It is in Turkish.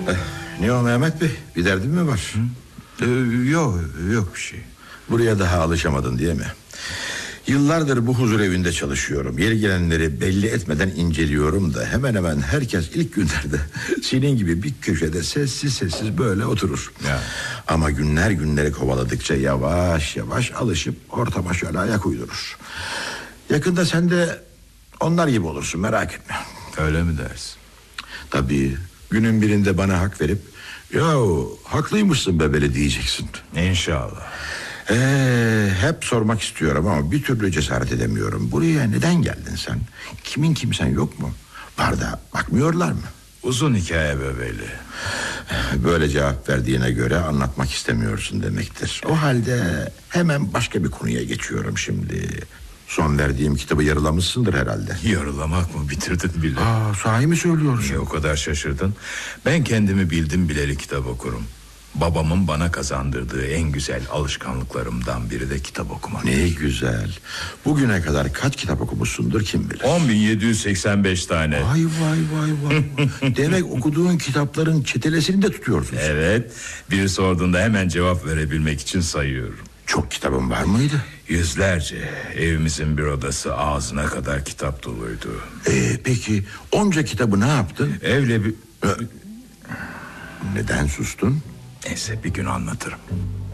Ne o Mehmet Bey? Bir derdin mi var? Yok bir şey. Buraya daha alışamadın diye mi? Yıllardır bu huzur evinde çalışıyorum. Yeri gelenleri belli etmeden inceliyorum da hemen hemen herkes ilk günlerde senin gibi bir köşede sessiz sessiz böyle oturur. Ya. Ama günler günleri kovaladıkça yavaş yavaş alışıp ortama şöyle ayak uydurur. Yakında sen de onlar gibi olursun, merak etme. Öyle mi dersin? Tabii günün birinde bana hak verip yahu haklıymışsın bebeli diyeceksin. İnşallah. Hep sormak istiyorum ama bir türlü cesaret edemiyorum. Buraya neden geldin sen? Kimin kimsen yok mu? Barda bakmıyorlar mı? Uzun hikaye bebeli. Böyle cevap verdiğine göre anlatmak istemiyorsun demektir. O halde hemen başka bir konuya geçiyorum şimdi. Son verdiğim kitabı yarılamışsındır herhalde. Yarılamak mı, bitirdin bile? Sahi mi söylüyorsun? Niye o kadar şaşırdın? Ben kendimi bildim bileli kitap okurum. Babamın bana kazandırdığı en güzel alışkanlıklarımdan biri de kitap okumak. Ne güzel. Bugüne kadar kaç kitap okumuşsundur kim bilir? 10.785 tane. Vay. Demek okuduğun kitapların çetelesini de tutuyorsun. Evet. Biri sorduğunda hemen cevap verebilmek için sayıyorum. Çok kitabın var mıydı? Yüzlerce. Evimizin bir odası ağzına kadar kitap doluydu. Peki onca kitabı ne yaptın? Evle bir... Neden sustun? Neyse, bir gün anlatırım.